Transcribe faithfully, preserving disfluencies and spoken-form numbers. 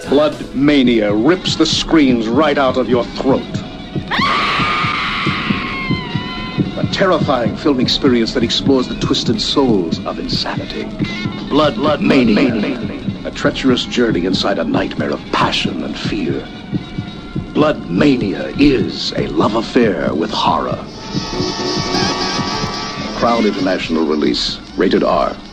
Blood Mania rips the screams right out of your throat. A terrifying film experience that explores the twisted souls of insanity. Blood, Blood Mania. Mania. A treacherous journey inside a nightmare of passion and fear. Blood Mania is a love affair with horror. Crown International release. Rated R.